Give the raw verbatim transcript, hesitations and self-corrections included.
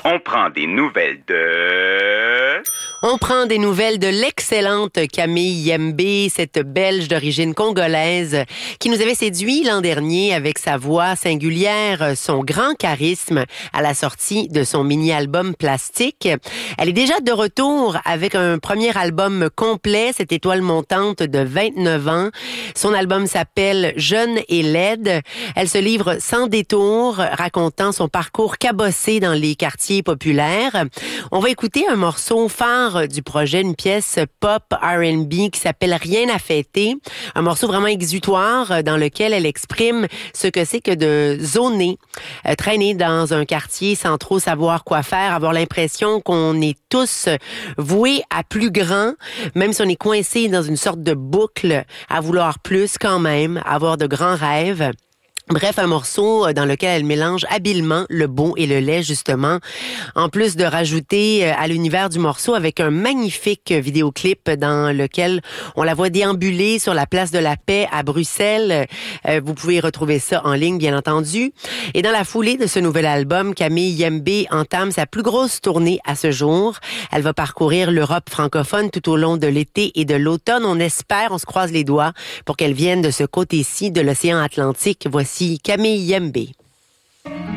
On prend des nouvelles de... On prend des nouvelles de l'excellente Camille Yembe, cette Belge d'origine congolaise qui nous avait séduit l'an dernier avec sa voix singulière, son grand charisme à la sortie de son mini-album Plastique. Elle est déjà de retour avec un premier album complet, cette étoile montante de vingt-neuf ans. Son album s'appelle Jeune et laide. Elle se livre sans détour, racontant son parcours cabossé dans les quartiers populaires. On va écouter un morceau phare du projet, une pièce pop R and B qui s'appelle Rien à fêter. Un morceau vraiment exutoire dans lequel elle exprime ce que c'est que de zoner, euh, traîner dans un quartier sans trop savoir quoi faire, avoir l'impression qu'on est tous voués à plus grand, même si on est coincé dans une sorte de boucle, à vouloir plus quand même, avoir de grands rêves. Bref, un morceau dans lequel elle mélange habilement le beau et le laid, justement. En plus de rajouter à l'univers du morceau avec un magnifique vidéoclip dans lequel on la voit déambuler sur la place de la Paix à Bruxelles. Vous pouvez retrouver ça en ligne, bien entendu. Et dans la foulée de ce nouvel album, Camille Yembe entame sa plus grosse tournée à ce jour. Elle va parcourir l'Europe francophone tout au long de l'été et de l'automne. On espère, on se croise les doigts pour qu'elle vienne de ce côté-ci de l'océan Atlantique. Voici Camille Yembe.